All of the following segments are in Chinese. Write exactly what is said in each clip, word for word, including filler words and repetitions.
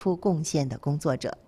出贡献的工作者。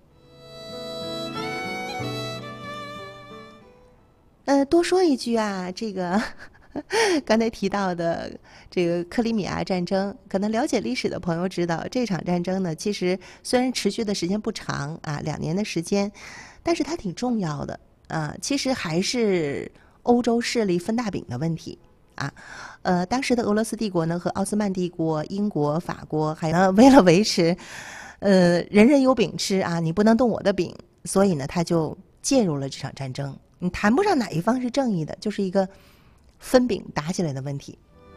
呃，多说一句啊，这个刚才提到的这个克里米亚战争，可能了解历史的朋友知道，这场战争呢，其实虽然持续的时间不长啊，两年的时间，但是它挺重要的啊。其实还是欧洲势力分大饼的问题啊。呃，当时的俄罗斯帝国呢和奥斯曼帝国、英国、法国，还呢为了维持呃人人有饼吃啊，你不能动我的饼，所以呢，他就介入了这场战争。你谈不上哪一方是正义的，就是一个分饼打起来的问题。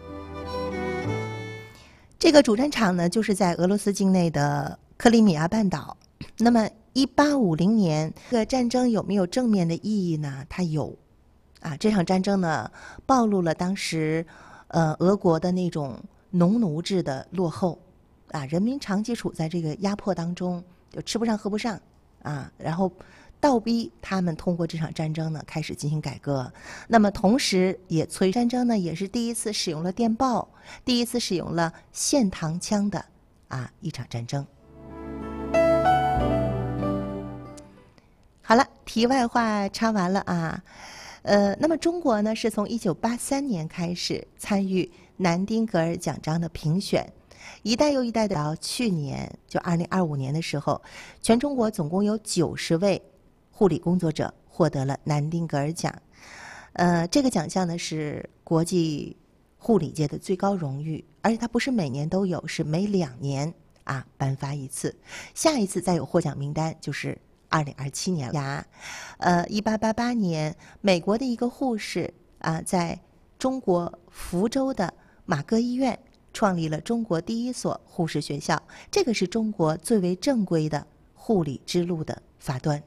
这个主战场呢，就是在俄罗斯境内的克里米亚半岛。那么，一八五零年，这个战争有没有正面的意义呢？它有。啊，这场战争呢，暴露了当时呃俄国的那种农奴制的落后啊，人民长期处在这个压迫当中，就吃不上喝不上啊，然后倒逼他们通过这场战争呢开始进行改革。那么同时也催战争呢也是第一次使用了电报，第一次使用了线膛枪的啊一场战争。好了，题外话插完了啊。呃，那么中国呢是从一九八三年开始参与南丁格尔奖章的评选，一代又一代的到去年就二零二五年的时候，全中国总共有九十位护理工作者获得了南丁格尔奖。呃，这个奖项呢是国际护理界的最高荣誉，而且它不是每年都有，是每两年啊颁发一次，下一次再有获奖名单就是二零二七年呀。呃，一八八八年，美国的一个护士啊，在中国福州的马歌医院创立了中国第一所护士学校，这个是中国最为正规的护理之路的发端。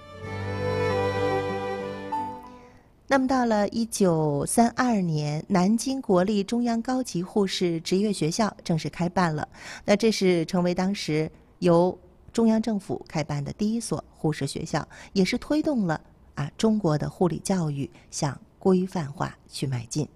那么到了一九三二年，南京国立中央高级护士职业学校正式开办了。那这是成为当时由中央政府开办的第一所护士学校，也是推动了啊中国的护理教育向规范化去迈进。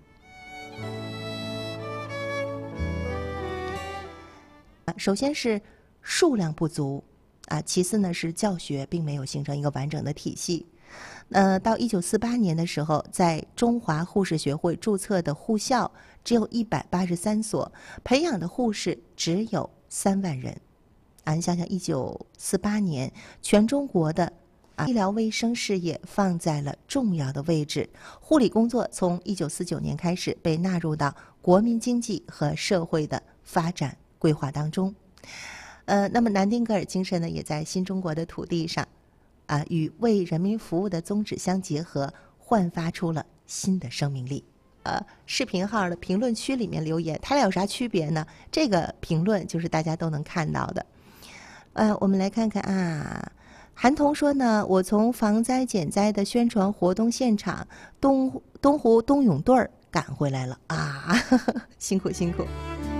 首先是数量不足啊，其次呢是教学并没有形成一个完整的体系。呃，到一九四八年的时候，在中华护士学会注册的护校只有一百八十三所，培养的护士只有三万人。啊，你想想，一九四八年，全中国的啊医疗卫生事业放在了重要的位置，护理工作从一九四九年开始被纳入到国民经济和社会的发展规划当中。呃，那么南丁格尔精神呢，也在新中国的土地上，啊，与为人民服务的宗旨相结合，焕发出了新的生命力。呃，视频号的评论区里面留言，它俩有啥区别呢？这个评论就是大家都能看到的。呃，我们来看看啊，韩童说呢，我从防灾减灾的宣传活动现场东东湖冬泳队儿赶回来了啊，呵呵辛苦辛苦。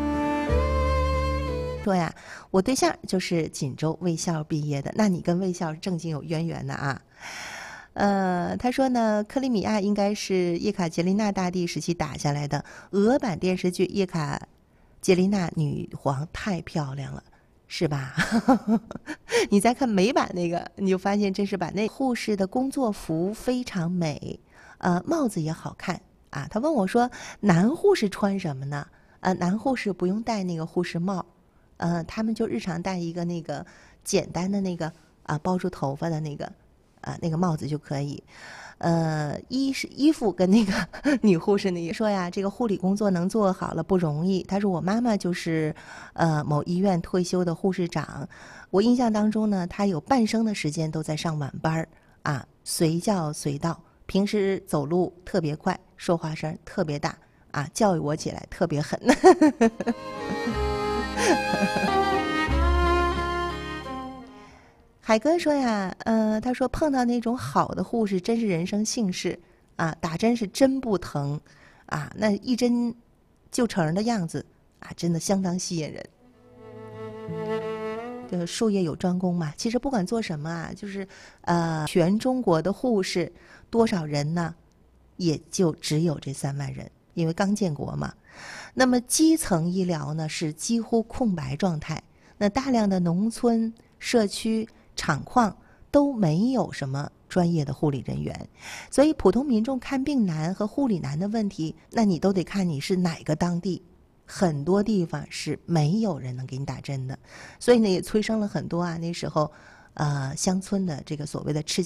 说呀，我对象就是锦州卫校毕业的，那你跟卫校正经有渊源的啊。呃，他说呢，克里米亚应该是叶卡捷琳娜大帝时期打下来的。俄版电视剧《叶卡捷琳娜女皇》太漂亮了。是吧？你再看美版那个，你就发现真是把那护士的工作服非常美，呃，帽子也好看啊。他问我说，男护士穿什么呢？呃，男护士不用戴那个护士帽，呃，他们就日常戴一个那个简单的那个啊包住头发的那个啊那个帽子就可以。呃，衣是衣服跟那个女护士那说呀，这个护理工作能做好了不容易。她说我妈妈就是呃某医院退休的护士长，我印象当中呢，她有半生的时间都在上晚班啊，随叫随到，平时走路特别快，说话声特别大啊，教育我起来特别狠。海哥说呀，呃，他说碰到那种好的护士，真是人生幸事啊！打针是真不疼啊，那一针就成的样子啊，真的相当吸引人。这个术业有专攻嘛，其实不管做什么啊，就是呃，全中国的护士多少人呢？也就只有这三万人，因为刚建国嘛。那么基层医疗呢是几乎空白状态。 那大量的农村、社区、厂矿都没有什么专业的护理人员，所以普通民众看病难和护理难的问题，那你都得看你是哪个当地。很多地方是没有人能给你打针的，所以呢也催生了很多啊那时候，呃乡村的这个所谓的赤